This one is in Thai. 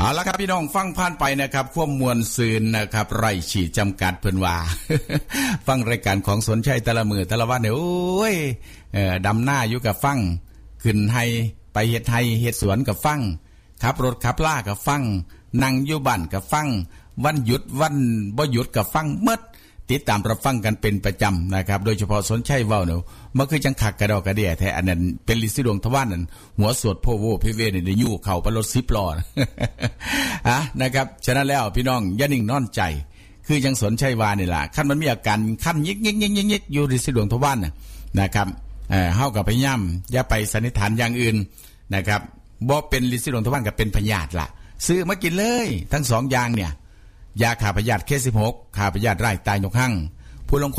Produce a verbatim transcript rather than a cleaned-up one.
เอาละครับพี่น้องฟังผ่านไปนะครับข้อมวลซืนนะครับไร่ฉีดจำกัดเพิ่นว่า ฟังรายการของสนชัยแต่ละมือแต่ละวันเนี่ยโอ้ยเอ่อดำหน้าอยู่กับฟังขึ้นให้ไปเฮ็ดไร่เฮ็ดสวนกับฟังขับรถขับล่ากับฟังนั่งอยู่บ้านกับฟังวันหยุดวันบ่หยุดกับฟังหมดติดตามรับฟังกันเป็นประจำนะครับโดยเฉพาะสนชัยเว้าเนาะมันคือจังคักกระดอกกระเดี่ยแท้อันนั้นเป็นลิซิดวงทวารนั่นหัวสวดโพโวพิเวนี่ได้ยู่เข้าไปรถสิบล้อ อ่ะนะครับฉะนั้นแล้วพี่น้องอย่านิ่งนอนใจคือจังสนชัยวานี่ล่ะคันมันมีอาการคันยิกๆๆๆอยู่ลิซิดวงทวารน่ะนะครับเอ่อเฮาก็พยายามอย่าไปสันนิษฐานอย่างอื่นนะครับบ่เป็นลิซิดวงทวารก็เป็นพยาธิล่ะซื้อมากินเลยทั้งสองอย่างเนี่ยยาฆ่าพยาธิเค สิบหก ฆ่าพยาธิไร่ตายนกหั่งผู้ลง